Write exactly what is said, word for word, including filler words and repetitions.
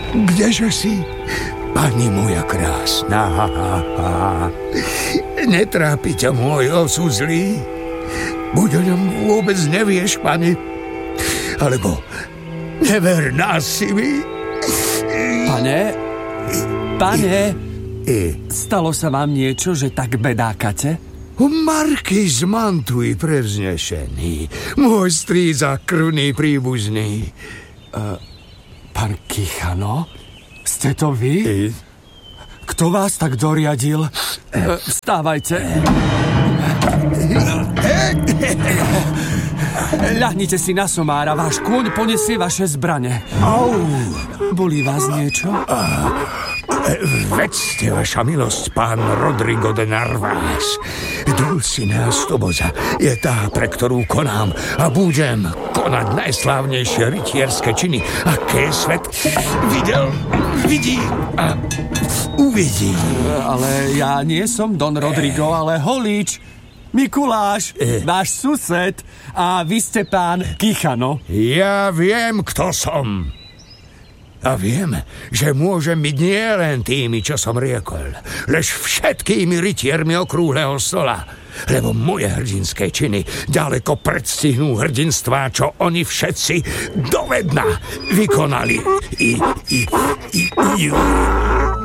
Kdeže si, pani moja krásna? Netrápi ťa môj osud zlý? Buď o ňom vôbec nevieš, pani, alebo neverná si mi. Pane, pane, stalo sa vám niečo, že tak bedákate? Markýz Mantuj prevznešený, môj strýc a krvný príbuzný. Uh, pán Kichano, ste to vy? I? Kto vás tak doriadil? Uh, vstávajte. Ľahnite si na somára, váš kôň poniesie vaše zbrane. Au. Bolí vás niečo? Vedzte, vaša milosť, pán Rodrigo de Narváez. Dulcinea Stoboza je tá, pre ktorú konám a budem konať najslávnejšie rytierské činy, aké svet videl, vidí a uvidí. Ale ja nie som Don Rodrigo, ale Holíč, Mikuláš, náš sused, a vy ste pán Kichano. Ja viem, kto som. A viem, že môžem byť nie len tými, čo som riekol, lež všetkými rytiermi okrúhleho stola, lebo moje hrdinské činy ďaleko predstihnú hrdinstvá, čo oni všetci dovedna vykonali. I, i, i, i,